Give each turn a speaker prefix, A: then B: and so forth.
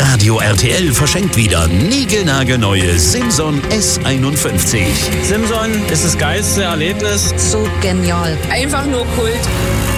A: Radio RTL verschenkt wieder niegelnagelneue Simson S51.
B: Simson ist das geilste Erlebnis.
C: So genial.
D: Einfach nur Kult.